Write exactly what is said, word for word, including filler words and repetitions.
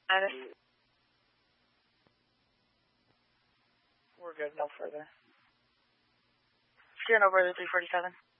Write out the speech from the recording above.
And we're good, no further. Sierra Nova three forty-seven.